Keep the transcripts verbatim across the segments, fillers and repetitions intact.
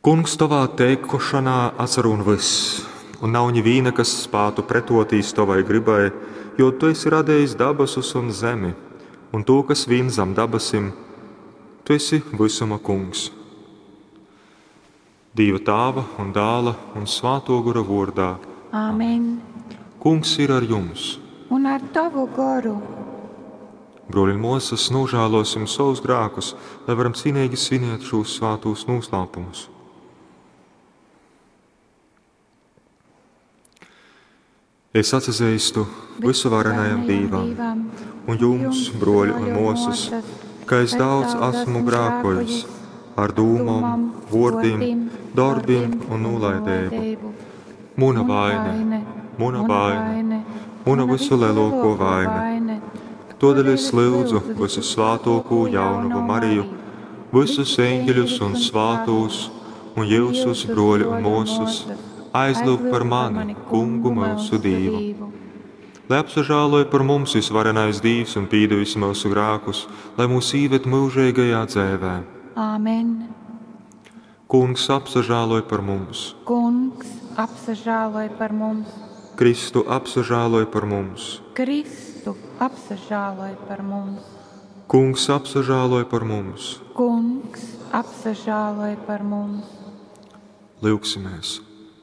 Kungs, tavā teikošanā atsarun viss, un nav viņa vīna, kas spātu pretotīs tavai gribai, jo tu esi radījis dabasus un zemi, un to, kas vien zem dabasim, tu esi visuma kungs. Dieva tēva un dēla un svāto gara vārdā. Āmen. Kungs ir ar jums. Un ar tavu garu. Broļi mūsas, nožēlosim savus grēkus, lai varam cīnīgi svinēt šos svātos noslēpumus. Es atzīstu visu varenajam Dievam un jums, broļi un mūsas, ka es daudz esmu grēkojis ar dūmām, vārdiem, darbiem un nolaidību. Muna vaina, muna vaina, muna visu lielāko vaina. Tādēļ es lūdzu visu svātāko jaunavu Mariju, visus eņģeļus un svātos, un jūsus, broļi un mūsus, aizlūgt par mani, Kungu mūsu Dievu. Lai apsažāloja par mums visvarenais Dievs un pīdevīs mūsu grēkus, lai mūs īvet mūžīgajā dzīvē. Āmen. Kungs apsažāloja par mums. Kungs apsažāloja par mums. Kristu apsažāloja par mums. Kristu apsažāloja par mums. Kungs apsažāloja par mums. Kungs apsažāloja par mums. Lūksimies.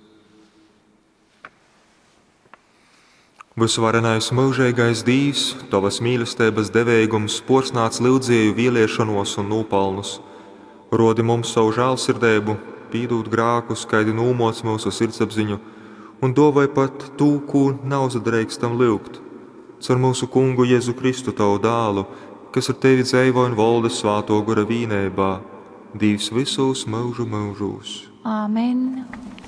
Visvarenais mūžīgais Dievs, tavas mīlestības devīgums, porcelāns lūdzēju vieliešanos un nopelnus. Rodi mums savu žēlsirdību, pīdūt grēkus, kaidi nūmots mūsu sirdsapziņu, un dāvāj pat to, ko nav zadrīkstam lūgt. Caur mūsu Kungu Jēzu Kristu, tavu dēlu, kas ar tevi dzīvo un valda svāto gara vienībā, Dievs visos mūžu mūžos. Āmen.